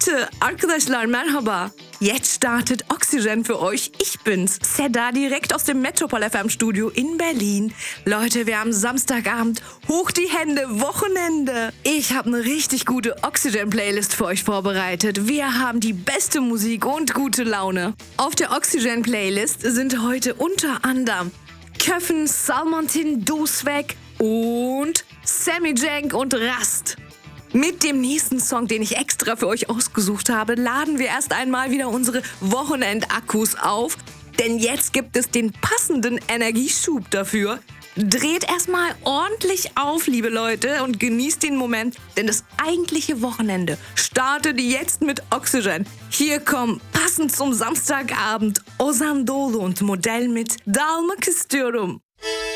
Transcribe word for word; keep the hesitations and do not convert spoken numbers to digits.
Leute, arkadaşlar merhaba. Jetzt startet Oxygen für euch. Ich bin's, Seda, direkt aus dem Metropol F M Studio in Berlin. Leute, wir haben Samstagabend. Hoch die Hände, Wochenende. Ich habe eine richtig gute Oxygen-Playlist für euch vorbereitet. Wir haben die beste Musik und gute Laune. Auf der Oxygen-Playlist sind heute unter anderem Köffen, Salmantin, Dosweg und Sammy Jank und Rast. Mit dem nächsten Song, den ich extra für euch ausgesucht habe, laden wir erst einmal wieder unsere Wochenendakkus auf. Denn jetzt gibt es den passenden Energieschub dafür. Dreht erstmal ordentlich auf, liebe Leute, und genießt den Moment, denn das eigentliche Wochenende startet jetzt mit Oxygen. Hier kommen passend zum Samstagabend Ozan Doğulu und Modell mit Dalmak istiyorum.